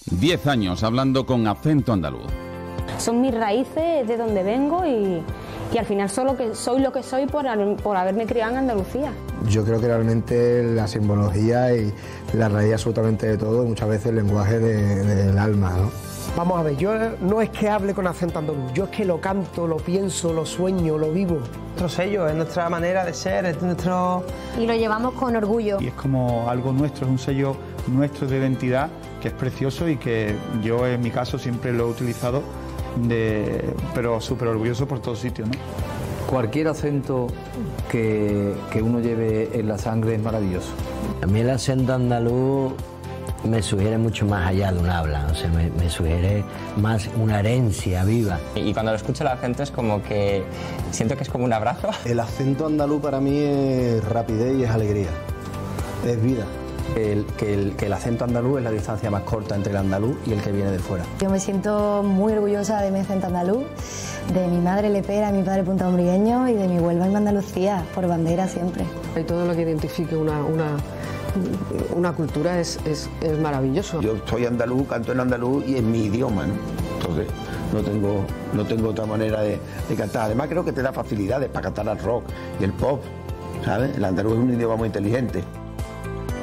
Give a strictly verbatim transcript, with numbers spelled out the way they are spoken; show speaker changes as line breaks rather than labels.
Diez años hablando con acento andaluz.
Son mis raíces, de donde vengo y, y al final soy lo que soy, lo que soy por, por haberme criado en Andalucía.
Yo creo que realmente la simbología y la raíz absolutamente de todo, muchas veces el lenguaje de, del alma, ¿no?
Vamos a ver, yo no es que hable con acento andaluz, yo es que lo canto, lo pienso, lo sueño, lo vivo.
Nuestro sello, es nuestra manera de ser, es nuestro...
Y lo llevamos con orgullo.
Y es como algo nuestro, es un sello nuestro de identidad que es precioso y que yo en mi caso siempre lo he utilizado, de, pero súper orgulloso por todos sitios, ¿no?
Cualquier acento que, que uno lleve en la sangre es maravilloso.
A mí el acento andaluz me sugiere mucho más allá de un habla, o sea, me, me sugiere más una herencia viva.
Y cuando lo escucho la gente es como que siento que es como un abrazo.
El acento andaluz para mí es rapidez y es alegría, es vida.
El, que, el, que el acento andaluz es la distancia más corta entre el andaluz y el que viene de fuera.
Yo me siento muy orgullosa de mi acento andaluz, de mi madre lepera, mi padre puntaumbrigueño y de mi Huelva en Andalucía, por bandera siempre.
Y todo lo que identifique una, una, una cultura es, es, es maravilloso.
Yo soy andaluz, canto en andaluz y es mi idioma, ¿no? Entonces no tengo, no tengo otra manera de, de cantar. Además creo que te da facilidades para cantar el rock y el pop, ¿sabes? El andaluz es un idioma muy inteligente.